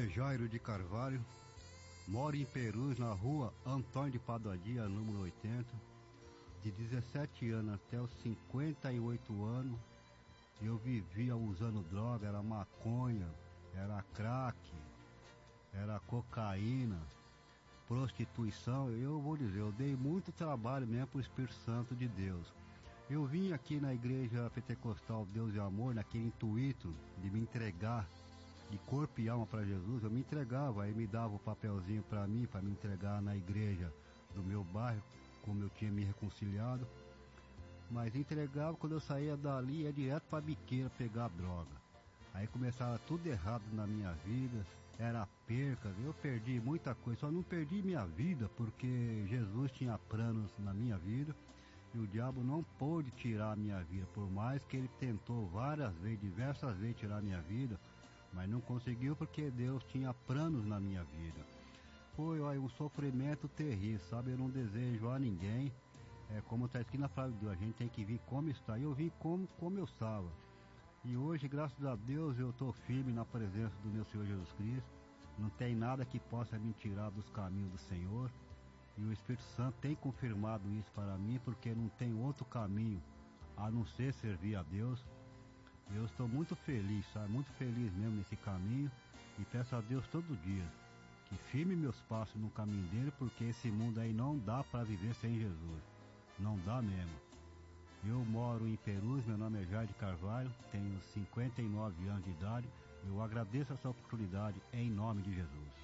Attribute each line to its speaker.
Speaker 1: é Jairo de Carvalho, moro em Perus, na rua Antônio de Padoadia, número 80. De 17 anos até os 58 anos, eu vivia usando droga, era maconha, era crack, era cocaína, prostituição. Eu vou dizer, eu dei muito trabalho mesmo pro Espírito Santo de Deus. Eu vim aqui na igreja pentecostal Deus e Amor, naquele intuito de me entregar de corpo e alma para Jesus. Eu me entregava, aí me dava o papelzinho para mim, para me entregar na igreja do meu bairro, como eu tinha me reconciliado. Mas entregava, quando eu saía dali, ia direto para a biqueira pegar droga. Aí começava tudo errado na minha vida, era perca, eu perdi muita coisa, só não perdi minha vida porque Jesus tinha planos na minha vida. E o diabo não pôde tirar a minha vida, por mais que ele tentou várias vezes, diversas vezes tirar a minha vida, mas não conseguiu porque Deus tinha planos na minha vida. Foi um sofrimento terrível, sabe? Eu não desejo a ninguém, como está escrito na palavra de Deus, a gente tem que vir como está. E eu vim como eu estava. E hoje, graças a Deus, eu estou firme na presença do meu Senhor Jesus Cristo. Não tem nada que possa me tirar dos caminhos do Senhor. E o Espírito Santo tem confirmado isso para mim, porque não tem outro caminho a não ser servir a Deus. Eu estou muito feliz, sabe? Muito feliz mesmo nesse caminho. E peço a Deus todo dia que firme meus passos no caminho dele, porque esse mundo aí não dá para viver sem Jesus. Não dá mesmo. Eu moro em Perus, meu nome é Jairo de Carvalho, tenho 59 anos de idade. Eu agradeço essa oportunidade em nome de Jesus.